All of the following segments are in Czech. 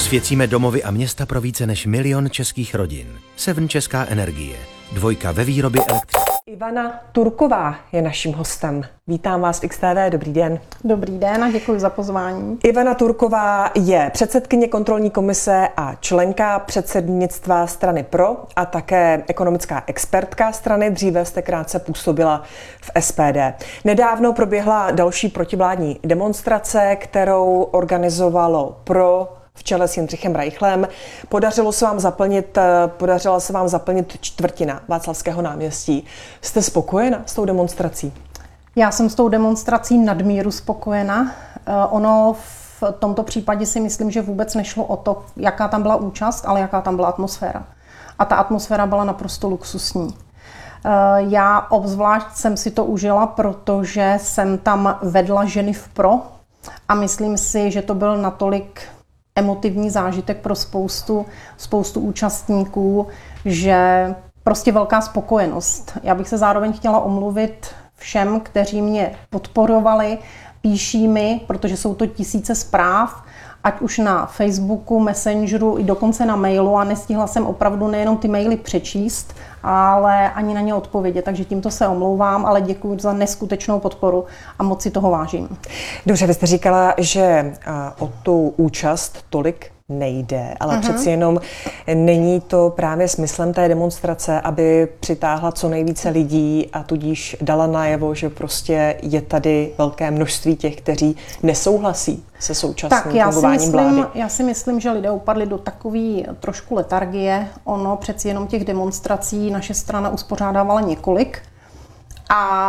Rozsvěcíme domovy a města pro více než 1 000 000 českých rodin. Seven Česká energie. 2 ve výrobě elektřiny. Ivana Turková je naším hostem. Vítám vás v XTV, dobrý den. Dobrý den a děkuji za pozvání. Ivana Turková je předsedkyně kontrolní komise a členka předsednictva strany PRO a také ekonomická expertka strany. Dříve jste krátce působila v SPD. Nedávno proběhla další protivládní demonstrace, kterou organizovalo PRO v čele s Jindřichem Reichlem. Podařila se vám zaplnit čtvrtina Václavského náměstí. Jste spokojena s tou demonstrací? Já jsem s tou demonstrací nadmíru spokojena. Ono v tomto případě si myslím, že vůbec nešlo o to, jaká tam byla účast, ale jaká tam byla atmosféra. A ta atmosféra byla naprosto luxusní. Já obzvlášť jsem si to užila, protože jsem tam vedla ženy v PRO a myslím si, že to byl natolik emotivní zážitek pro spoustu účastníků, že prostě velká spokojenost. Já bych se zároveň chtěla omluvit všem, kteří mě podporovali, píší mi, protože jsou to tisíce zpráv, ať už na Facebooku, Messengeru i dokonce na mailu a nestihla jsem opravdu nejenom ty maily přečíst, ale ani na ně odpovědět. Takže tímto se omlouvám, ale děkuji za neskutečnou podporu a moc si toho vážím. Dobře, vy jste říkala, že o tu účast tolik nejde, ale přeci jenom není to právě smyslem té demonstrace, aby přitáhla co nejvíce lidí a tudíž dala najevo, že prostě je tady velké množství těch, kteří nesouhlasí se současným fungováním vlády. Já si myslím, že lidé upadli do takové trošku letargie. Ono přeci jenom těch demonstrací naše strana uspořádávala několik. A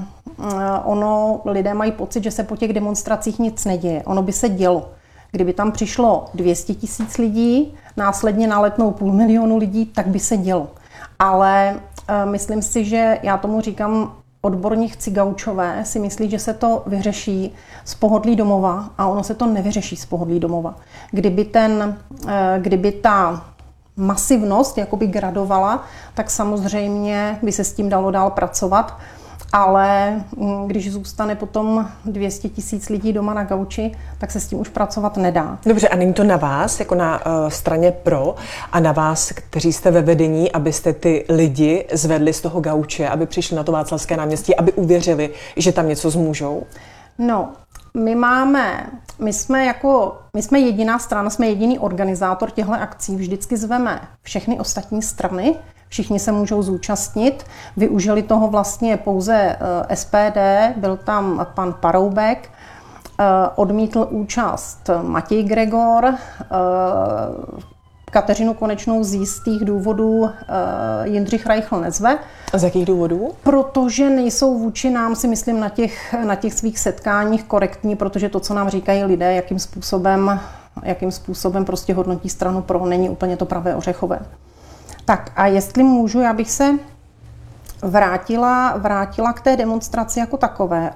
lidé mají pocit, že se po těch demonstracích nic neděje. Ono by se dělo. Kdyby tam přišlo 200 000 lidí, následně naletnou 500 000 lidí, tak by se dělo. Ale myslím si, že já tomu říkám, odborníci gaučové si myslí, že se to vyřeší z pohodlí domova a ono se to nevyřeší z pohodlí domova. Kdyby ta masivnost jakoby gradovala, tak samozřejmě by se s tím dalo dál pracovat. Ale když zůstane potom 200 000 lidí doma na gauči, tak se s tím už pracovat nedá. Dobře, a není to na vás, jako na straně PRO a na vás, kteří jste ve vedení, abyste ty lidi zvedli z toho gauče, aby přišli na to Václavské náměstí, aby uvěřili, že tam něco zmůžou? No, my jsme jediná strana, jsme jediný organizátor těchto akcí. Vždycky zveme všechny ostatní strany, všichni se můžou zúčastnit. Využili toho vlastně pouze SPD, byl tam pan Paroubek, odmítl účast Matěj Gregor, Kateřinu Konečnou z jistých důvodů Jindřich Reichl nezve. A z jakých důvodů? Protože nejsou vůči nám, si myslím, na těch svých setkáních korektní, protože to, co nám říkají lidé, jakým způsobem prostě hodnotí stranu PRO, není úplně to pravé ořechové. Tak a jestli můžu, já bych se vrátila k té demonstraci jako takové.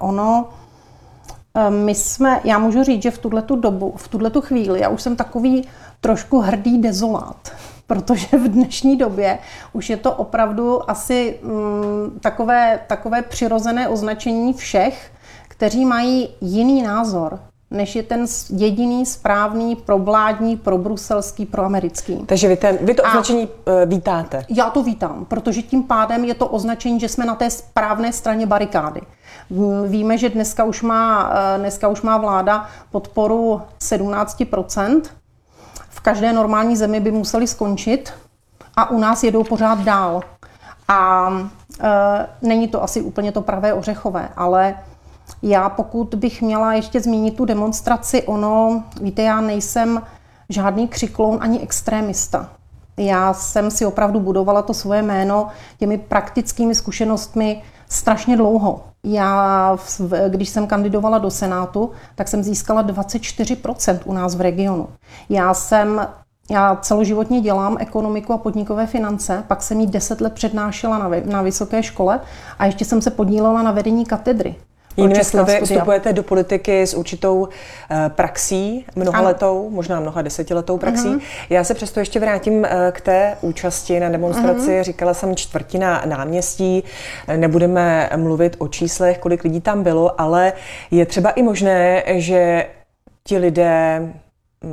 Já můžu říct, že v tuhletu chvíli, já už jsem takový trošku hrdý dezolát, protože v dnešní době už je to opravdu asi takové přirozené označení všech, kteří mají jiný názor, než je ten jediný správný, provládní, probruselský, proamerický. Takže vy to označení vítáte? Já to vítám, protože tím pádem je to označení, že jsme na té správné straně barikády. Víme, že dneska už má vláda podporu 17%. V každé normální zemi by museli skončit a u nás jedou pořád dál. A není to asi úplně to pravé ořechové, ale já pokud bych měla ještě zmínit tu demonstraci, víte, já nejsem žádný křikloun ani extrémista. Já jsem si opravdu budovala to svoje jméno těmi praktickými zkušenostmi strašně dlouho. Když jsem kandidovala do Senátu, tak jsem získala 24% u nás v regionu. Já celoživotně dělám ekonomiku a podnikové finance, pak jsem jí 10 let přednášela na vysoké škole a ještě jsem se podílela na vedení katedry. Jinými slovy, vstupujete do politiky s určitou praxí, mnohaletou, možná mnoha desetiletou praxí. Já se přesto ještě vrátím k té účasti na demonstraci. Říkala jsem čtvrtina náměstí, nebudeme mluvit o číslech, kolik lidí tam bylo, ale je třeba i možné, že ti lidé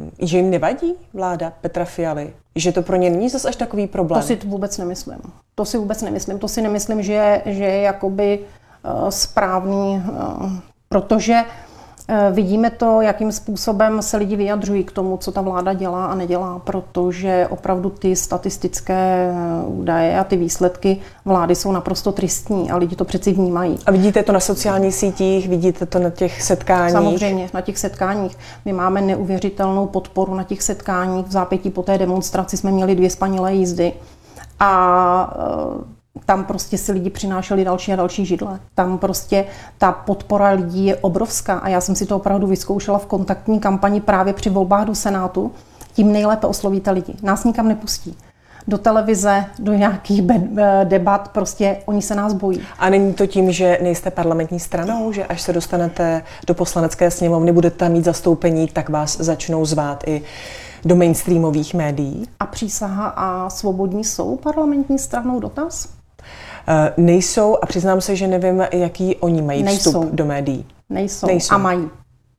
že jim nevadí vláda Petra Fialy? Že to pro ně není zase až takový problém? To si vůbec nemyslím. To si nemyslím, že je jakoby správný, protože vidíme to, jakým způsobem se lidi vyjadřují k tomu, co ta vláda dělá a nedělá, protože opravdu ty statistické údaje a ty výsledky vlády jsou naprosto tristní a lidi to přeci vnímají. A vidíte to na sociálních sítích, vidíte to na těch setkáních? Samozřejmě, na těch setkáních. My máme neuvěřitelnou podporu na těch setkáních. V zápětí po té demonstraci jsme měli 2 spanilé jízdy a tam prostě si lidi přinášeli další a další židle. Tam prostě ta podpora lidí je obrovská a já jsem si to opravdu vyzkoušela v kontaktní kampani právě při volbách do Senátu. Tím nejlépe oslovíte lidi. Nás nikam nepustí. Do televize, do nějakých debat, prostě oni se nás bojí. A není to tím, že nejste parlamentní stranou, že až se dostanete do poslanecké sněmovny, budete tam mít zastoupení, tak vás začnou zvát i do mainstreamových médií? A Přísaha a Svobodní jsou parlamentní stranou, dotaz? Nejsou a přiznám se, že nevím, jaký oni mají vstup do médií. Nejsou. A mají.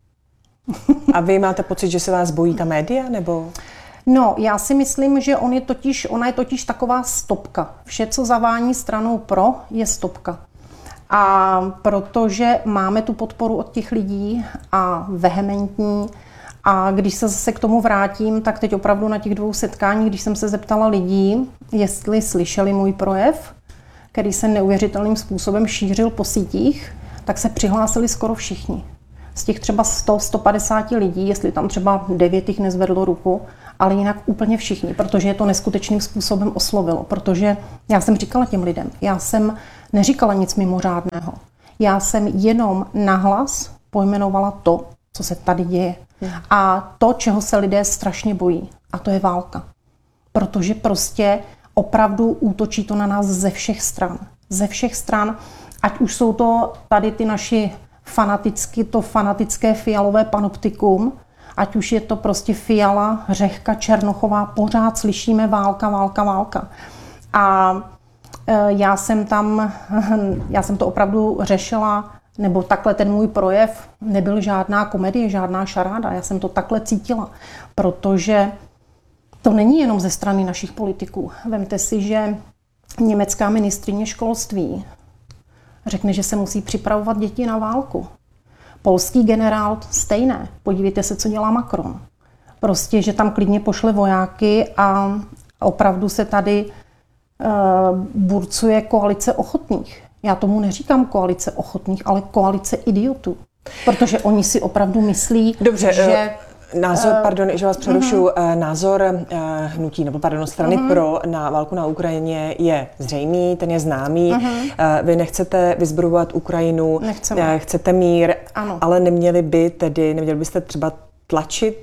A vy máte pocit, že se vás bojí ta média, nebo? No, já si myslím, že ona je totiž taková stopka. Vše, co zavání stranou pro, je stopka. A protože máme tu podporu od těch lidí a vehementní, a když se zase k tomu vrátím, tak teď opravdu na těch 2 setkáních, když jsem se zeptala lidí, jestli slyšeli můj projev, který se neuvěřitelným způsobem šířil po sítích, tak se přihlásili skoro všichni. Z těch třeba 100-150 lidí, jestli tam třeba 9 jich nezvedlo ruku, ale jinak úplně všichni, protože je to neskutečným způsobem oslovilo. Protože já jsem říkala těm lidem, já jsem neříkala nic mimořádného. Já jsem jenom nahlas pojmenovala to, co se tady děje. A to, čeho se lidé strašně bojí, a to je válka. Protože prostě opravdu útočí to na nás ze všech stran. Ze všech stran, ať už jsou to tady ty naši fanatické fialové panoptikum, ať už je to prostě Fiala, Řehka, Černochová, pořád slyšíme válka. A já jsem to opravdu řešila, nebo takhle ten můj projev nebyl žádná komedie, žádná šaráda. Já jsem to takhle cítila, protože to není jenom ze strany našich politiků. Vemte si, že německá ministryně školství řekne, že se musí připravovat děti na válku. Polský generál stejné. Podívejte se, co dělá Macron. Prostě, že tam klidně pošle vojáky a opravdu se tady burcuje koalice ochotných. Já tomu neříkám koalice ochotných, ale koalice idiotů. Protože oni si opravdu myslí, dobře, že... Názor, pardon, že vás přerušu, názor hnutí, nebo pardon, strany pro na válku na Ukrajině je zřejmý, ten je známý. Vy nechcete vyzbrojovat Ukrajinu, chcete mír, ano. Ale neměli byste třeba tlačit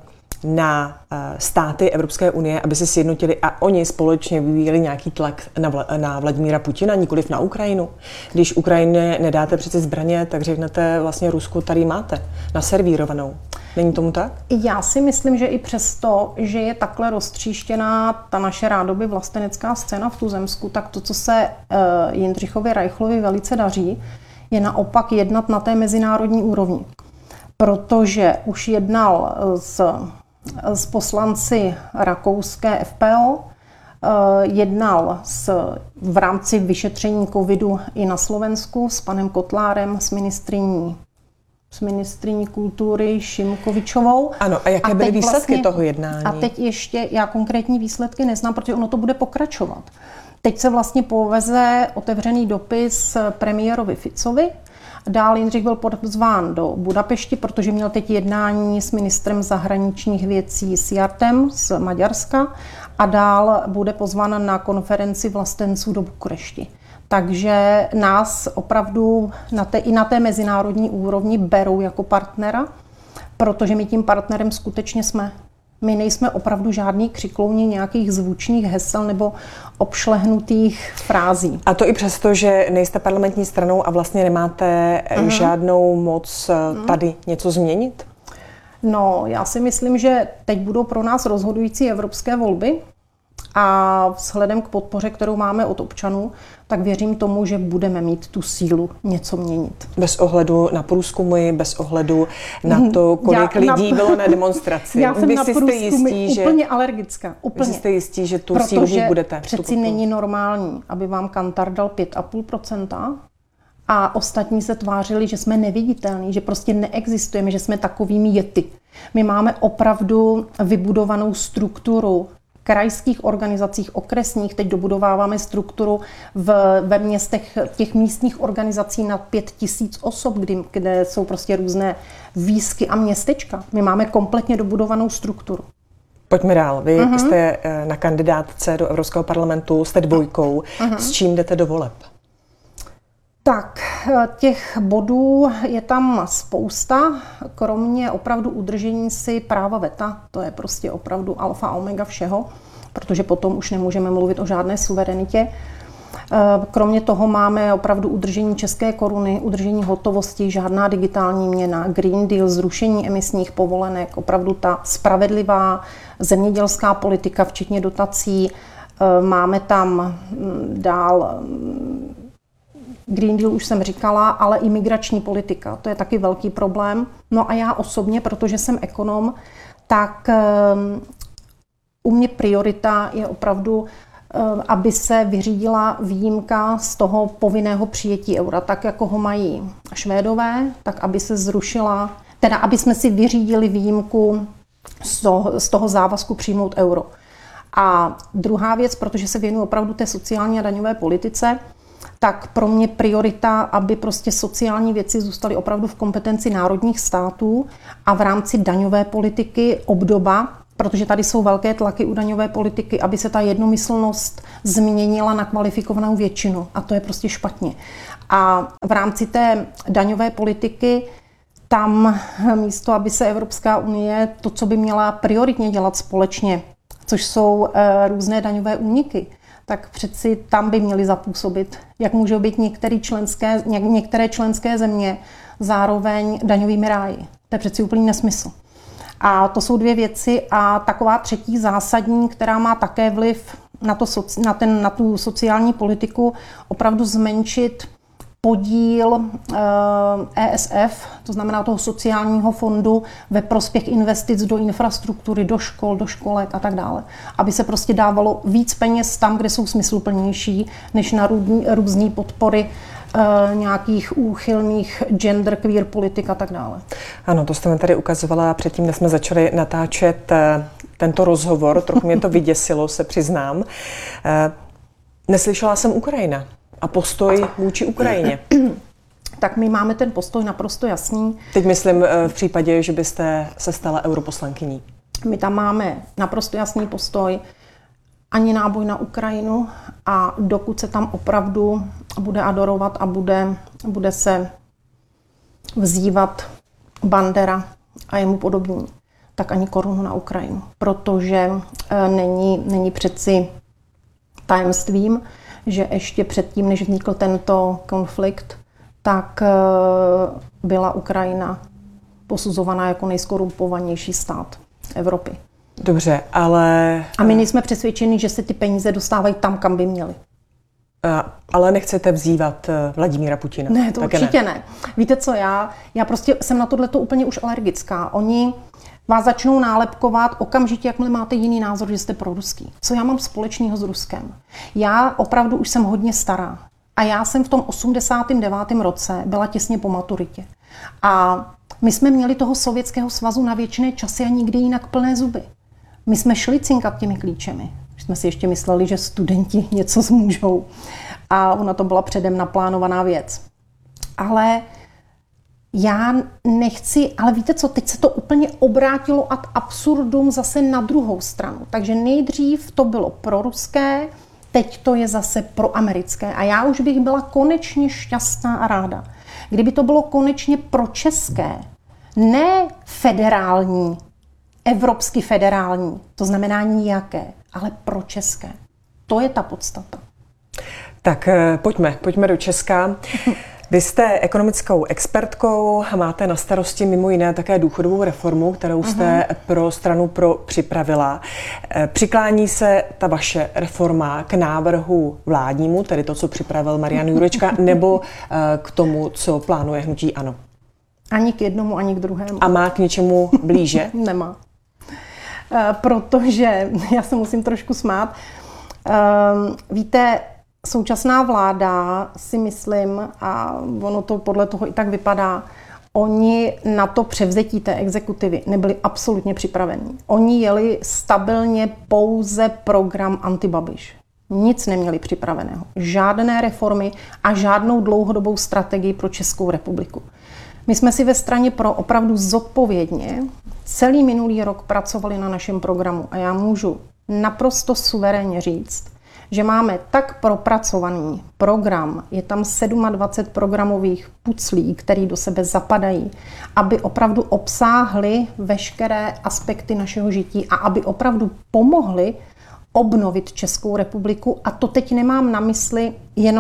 na státy Evropské unie, aby se sjednotili a oni společně vyvíjeli nějaký tlak na Vladimíra Putina, nikoliv na Ukrajinu. Když Ukrajině nedáte přeci zbraně, tak řeknete vlastně Rusku tady máte, naservírovanou. Není tomu tak? Já si myslím, že i přesto, že je takhle roztříštěná ta naše rádoby vlastenecká scéna v Tuzemsku, tak to, co se Jindřichovi Reichlovi velice daří, je naopak jednat na té mezinárodní úrovni. Protože už jednal s poslanci rakouské FPO, jednal v rámci vyšetření covidu i na Slovensku s panem Kotlárem, s ministryní kultury Šimkovičovou. Ano, a jaké byly výsledky toho jednání? A teď ještě, já konkrétní výsledky neznám, protože ono to bude pokračovat. Teď se vlastně poveze otevřený dopis premiérovi Ficovi. Dál Jindřich byl pozván do Budapešti, protože měl teď jednání s ministrem zahraničních věcí Szijjartem z Maďarska a dál bude pozván na konferenci vlastenců do Bukurešti. Takže nás opravdu i na té mezinárodní úrovni berou jako partnera, protože my tím partnerem skutečně jsme. My nejsme opravdu žádný křiklouni nějakých zvučných hesel nebo obšlehnutých frází. A to i přesto, že nejste parlamentní stranou a vlastně nemáte žádnou moc tady něco změnit? No, já si myslím, že teď budou pro nás rozhodující evropské volby A vzhledem k podpoře, kterou máme od občanů, tak věřím tomu, že budeme mít tu sílu něco měnit. Bez ohledu na průzkumy, bez ohledu na to, kolik lidí bylo na demonstraci. Já jsem na průzkumy úplně alergická. Úplně. Vy jste jistí, že tu sílu mít budete? Přeci není normální, aby vám Kantar dal 5,5% a ostatní se tvářili, že jsme neviditelní, že prostě neexistujeme, že jsme takovými jety. My máme opravdu vybudovanou strukturu krajských organizacích, okresních, teď dobudováváme strukturu ve městech těch místních organizací na 5 000 osob, kde jsou prostě různé výsky a městečka. My máme kompletně dobudovanou strukturu. Pojďme dál. Vy jste na kandidátce do Evropského parlamentu, jste dvojkou. S čím jdete do voleb? Tak, těch bodů je tam spousta, kromě opravdu udržení si práva veta, to je prostě opravdu alfa a omega všeho, protože potom už nemůžeme mluvit o žádné suverenitě. Kromě toho máme opravdu udržení české koruny, udržení hotovosti, žádná digitální měna, Green Deal, zrušení emisních povolenek, opravdu ta spravedlivá zemědělská politika, včetně dotací. Máme tam dál Green Deal už jsem říkala, ale i migrační politika, to je taky velký problém. No a já osobně, protože jsem ekonom, tak u mě priorita je opravdu, aby se vyřídila výjimka z toho povinného přijetí eura, tak jako ho mají Švédové, tak aby se zrušila, teda aby jsme si vyřídili výjimku z toho závazku přijmout euro. A druhá věc, protože se věnuju opravdu té sociální a daňové politice, tak pro mě priorita, aby prostě sociální věci zůstaly opravdu v kompetenci národních států a v rámci daňové politiky obdoba, protože tady jsou velké tlaky u daňové politiky, aby se ta jednomyslnost změnila na kvalifikovanou většinu. A to je prostě špatně. A v rámci té daňové politiky tam místo, aby se Evropská unie, to, co by měla prioritně dělat společně, což jsou různé daňové úniky, tak přeci tam by měly zapůsobit, jak můžou být některé členské země zároveň daňovými ráji. To je přeci úplný nesmysl. A to jsou dvě věci a taková třetí zásadní, která má také vliv na tu sociální politiku, opravdu zmenšit podíl ESF, to znamená toho sociálního fondu, ve prospěch investic do infrastruktury, do škol, do školek a tak dále. Aby se prostě dávalo víc peněz tam, kde jsou smysluplnější, než na různé podpory nějakých úchylných gender, queer politik a tak dále. Ano, to jste mi tady ukazovala předtím, než jsme začali natáčet tento rozhovor. Trochu mě to vyděsilo, se přiznám. Neslyšela jsem Ukrajina a postoj vůči Ukrajině. Tak my máme ten postoj naprosto jasný. Teď myslím v případě, že byste se stala europoslankyní. My tam máme naprosto jasný postoj, ani náboj na Ukrajinu a dokud se tam opravdu bude adorovat a bude se vzývat Bandera a jemu podobní, tak ani korunu na Ukrajinu. Protože není přeci tajemstvím, že ještě předtím, než vznikl tento konflikt, tak byla Ukrajina posuzovaná jako nejskorumpovanější stát Evropy. Dobře, ale... A my nejsme přesvědčeni, že se ty peníze dostávají tam, kam by měly. Ale nechcete vzývat Vladimíra Putina? Ne, to určitě ne. Víte co, já prostě jsem na tohleto úplně už alergická. Oni vás začnou nálepkovat okamžitě, jakmile máte jiný názor, že jste proruský. Co já mám společného s Ruskem? Já opravdu už jsem hodně stará. A já jsem v tom 89. roce byla těsně po maturitě. A my jsme měli toho Sovětského svazu na věčné časy a nikdy jinak plné zuby. My jsme šli cinkat těmi klíčemi. Jsme si ještě mysleli, že studenti něco zmůžou. A ona to byla předem naplánovaná věc. Ale já nechci, ale víte co, teď se to úplně obrátilo ad absurdum zase na druhou stranu. Takže nejdřív to bylo proruské, teď to je zase proamerické. A já už bych byla konečně šťastná a ráda, kdyby to bylo konečně pročeské, ne federální, evropsky federální, to znamená nijaké, ale pročeské. To je ta podstata. Tak pojďme do Česka. Vy jste ekonomickou expertkou a máte na starosti mimo jiné také důchodovou reformu, kterou jste pro stranu PRO připravila. Přiklání se ta vaše reforma k návrhu vládnímu, tedy to, co připravil Marian Jurečka, nebo k tomu, co plánuje hnutí ANO? Ani k jednomu, ani k druhému. A má k něčemu blíže? Nemá. Protože, já se musím trošku smát, víte, současná vláda, si myslím, a ono to podle toho i tak vypadá, oni na to převzetí té exekutivy nebyli absolutně připravení. Oni jeli stabilně pouze program Antibabiš. Nic neměli připraveného. Žádné reformy a žádnou dlouhodobou strategii pro Českou republiku. My jsme si ve straně PRO opravdu zodpovědně celý minulý rok pracovali na našem programu a já můžu naprosto suverénně říct, že máme tak propracovaný program, je tam 27 programových puclí, které do sebe zapadají, aby opravdu obsáhly veškeré aspekty našeho žití a aby opravdu pomohly obnovit Českou republiku. A to teď nemám na mysli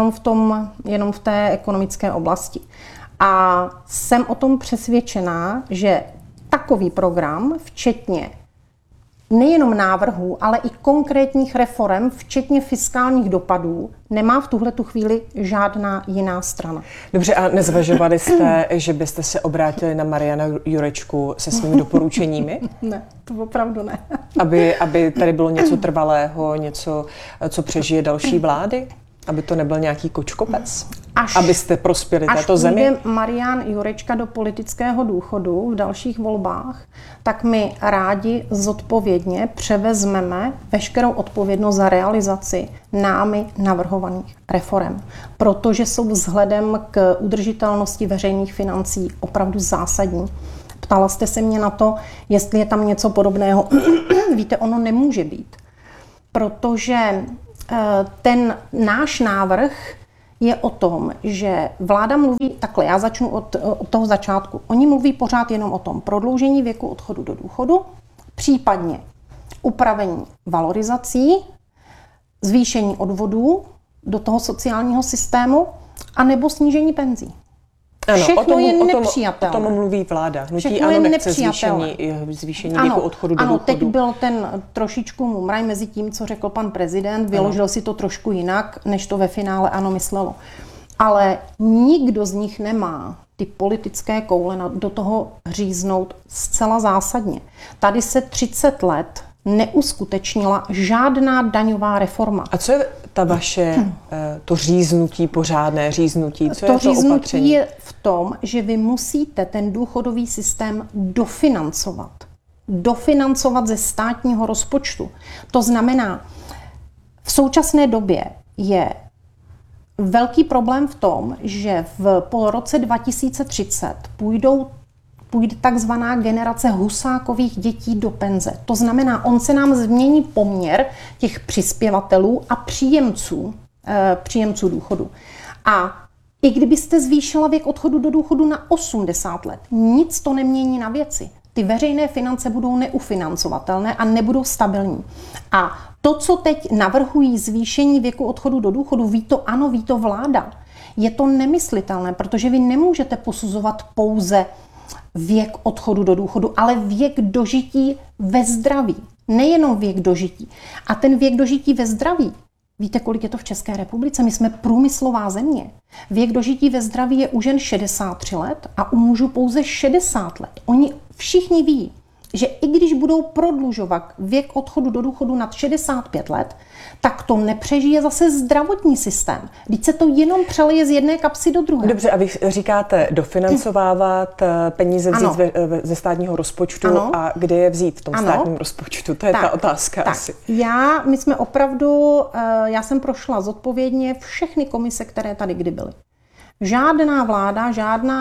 jenom v té ekonomické oblasti. A jsem o tom přesvědčená, že takový program, včetně nejenom návrhů, ale i konkrétních reforem, včetně fiskálních dopadů, nemá v tuhletu chvíli žádná jiná strana. Dobře, a nezvažovali jste, že byste se obrátili na Mariana Jurečku se svými doporučeními? Ne, to opravdu ne. Aby tady bylo něco trvalého, něco, co přežije další vlády? Aby to nebyl nějaký kočkopec? Abyste prospěli této zemi? Až půjde Marian Jurečka do politického důchodu v dalších volbách, tak my rádi zodpovědně převezmeme veškerou odpovědnost za realizaci námi navrhovaných reforem, protože jsou vzhledem k udržitelnosti veřejných financí opravdu zásadní. Ptala jste se mě na to, jestli je tam něco podobného. Víte, ono nemůže být, protože ten náš návrh je o tom, že vláda mluví, takhle já začnu od toho začátku, oni mluví pořád jenom o tom prodloužení věku odchodu do důchodu, případně upravení valorizací, zvýšení odvodů do toho sociálního systému a nebo snížení penzí. Ano, všechno je nepřijatelné. O tom mluví vláda. Hnutí ANO nechce zvýšení věku odchodu do důchodu. Ano, teď byl ten trošičku mumraj mezi tím, co řekl pan prezident, vyložil si to trošku jinak, než to ve finále ANO myslelo. Ale nikdo z nich nemá ty politické koule do toho říznout zcela zásadně. Tady se 30 let neuskutečnila žádná daňová reforma. A co je ta vaše, to říznutí, pořádné říznutí? Co to je to říznutí opatření? je v tom, že vy musíte ten důchodový systém dofinancovat. Dofinancovat ze státního rozpočtu. To znamená, v současné době je velký problém v tom, že po roce 2030 půjde takzvaná generace Husákových dětí do penze. To znamená, on se nám změní poměr těch přispěvatelů a příjemců důchodu. A i kdybyste zvýšila věk odchodu do důchodu na 80 let, nic to nemění na věci. Ty veřejné finance budou neufinancovatelné a nebudou stabilní. A to, co teď navrhují zvýšení věku odchodu do důchodu, ví to ANO, ví to vláda. Je to nemyslitelné, protože vy nemůžete posuzovat pouze věk odchodu do důchodu, ale věk dožití ve zdraví. Nejenom věk dožití. A ten věk dožití ve zdraví, víte, kolik je to v České republice? My jsme průmyslová země. Věk dožití ve zdraví je u žen 63 let a u mužů pouze 60 let. Oni všichni ví, že i když budou prodlužovat věk odchodu do důchodu nad 65 let, tak to nepřežije zase zdravotní systém. Vždyť se to jenom přelije z jedné kapsy do druhé. Dobře, a vy říkáte dofinancovávat, peníze vzít ze státního rozpočtu, ano. A kde je vzít v tom státním rozpočtu? To je ta otázka asi. My jsme já jsem prošla zodpovědně všechny komise, které tady kdy byly. Žádná vláda,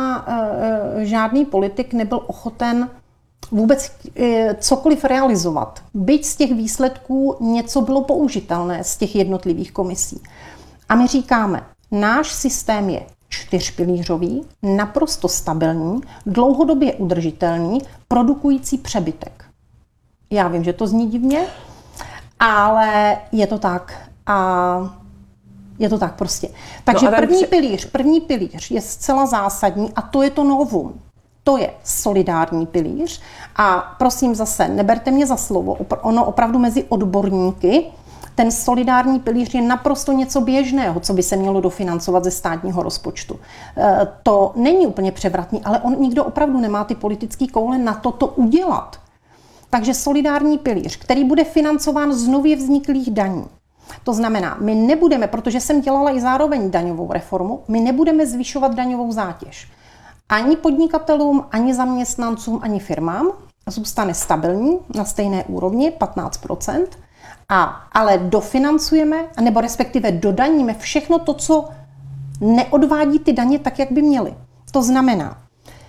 žádný politik nebyl ochoten vůbec cokoliv realizovat. Byť z těch výsledků něco bylo použitelné z těch jednotlivých komisí. A my říkáme, náš systém je 4pilířový, naprosto stabilní, dlouhodobě udržitelný, produkující přebytek. Já vím, že to zní divně, ale je to tak. A Je to tak prostě. Takže první pilíř je zcela zásadní a to je to novum. To je solidární pilíř a prosím zase, neberte mě za slovo, ono opravdu mezi odborníky ten solidární pilíř je naprosto něco běžného, co by se mělo dofinancovat ze státního rozpočtu. To není úplně převratný, ale nikdo opravdu nemá ty politické koule na to udělat. Takže solidární pilíř, který bude financován z nově vzniklých daní. To znamená, my nebudeme, protože jsem dělala i zároveň daňovou reformu, my nebudeme zvyšovat daňovou zátěž. Ani podnikatelům, ani zaměstnancům, ani firmám. Zůstane stabilní na stejné úrovni, 15%. Ale dofinancujeme, nebo respektive dodaníme všechno to, co neodvádí ty daně tak, jak by měly. To znamená,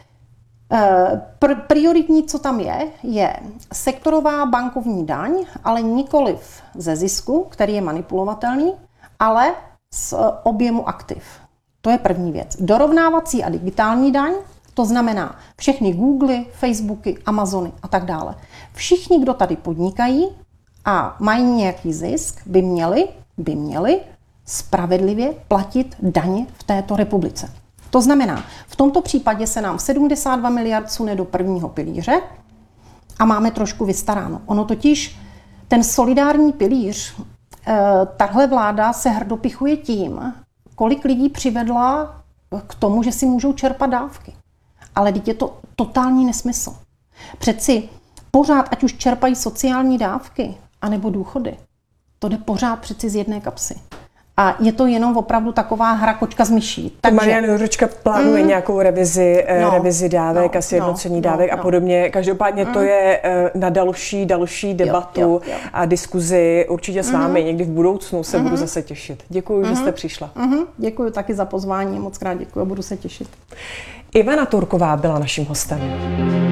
prioritní, co tam je sektorová bankovní daň, ale nikoliv ze zisku, který je manipulovatelný, ale z objemu aktiv. To je první věc. Dorovnávací a digitální daň, to znamená všechny Googly, Facebooky, Amazony a tak dále. Všichni, kdo tady podnikají a mají nějaký zisk, by měli spravedlivě platit daně v této republice. To znamená, v tomto případě se nám 72 miliard sune do prvního pilíře a máme trošku vystaráno. Ono totiž, ten solidární pilíř, tahle vláda se hrdopichuje tím, kolik lidí přivedla k tomu, že si můžou čerpat dávky. Ale teď je to totální nesmysl. Přeci pořád, ať už čerpají sociální dávky, anebo důchody, to jde pořád přeci z jedné kapsy. A je to jenom opravdu taková hra kočka s myší. Takže Marian Jurečka plánuje nějakou revizi dávek a sjednocení dávek a podobně. Každopádně to je na další debatu a diskuzi určitě s vámi. Někdy v budoucnu se budu zase těšit. Děkuji, že jste přišla. Děkuji taky za pozvání, moc krát děkuji a budu se těšit. Ivana Turková byla naším hostem.